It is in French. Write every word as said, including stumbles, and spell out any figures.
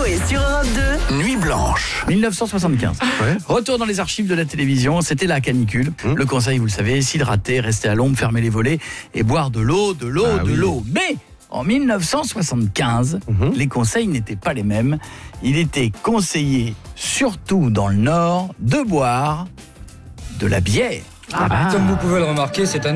Coé sur Europe deux. Nuit blanche. dix-neuf cent soixante-quinze. Ouais. Retour dans les archives de la télévision, c'était la canicule. Mmh. Le conseil, vous le savez, s'hydrater, rester à l'ombre, fermer les volets et boire de l'eau, de l'eau, Ah de oui. l'eau. Mais en dix-neuf cent soixante-quinze, Mmh. les conseils n'étaient pas les mêmes. Il était conseillé, surtout dans le Nord, de boire de la bière. Comme vous pouvez le remarquer, c'est un